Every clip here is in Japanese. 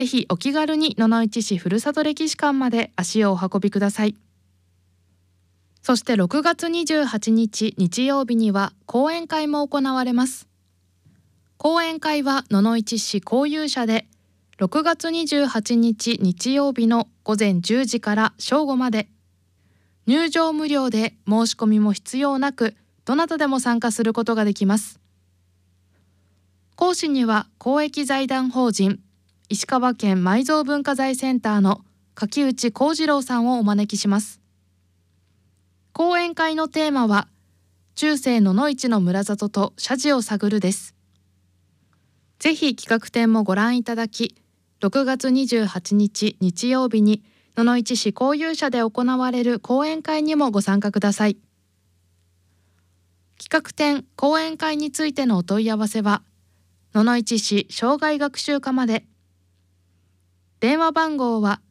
ぜひお気軽に野々市市ふるさと歴史館まで足をお運びください。そして6月28日日曜日には講演会も行われます。講演会は野々市市交友社で6月28日日曜日の午前10時から正午まで、入場無料で申し込みも必要なく、どなたでも参加することができます。講師には公益財団法人石川県埋蔵文化財センターの柿内幸次郎さんをお招きします。講演会のテーマは中世野々市の村里と社寺を探るです。ぜひ企画展もご覧いただき、6月28日日曜日に野々市市交友社で行われる講演会にもご参加ください。企画展・講演会についてのお問い合わせは野々市市障害学習課まで。電話番号は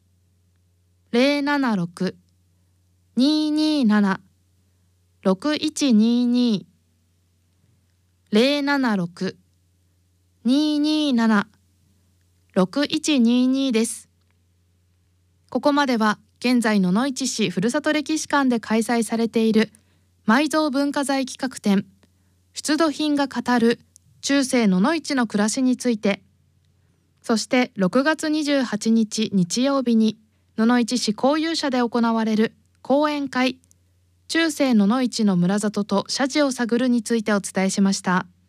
076-227-6122 076-227-6122 です。ここまでは現在野々市市ふるさと歴史館で開催されている埋蔵文化財企画展出土品が語る中世野々市の暮らしについて、そして6月28日日曜日に野々市市交友社で行われる講演会中世野々市の村里と社寺を探るについてお伝えしました。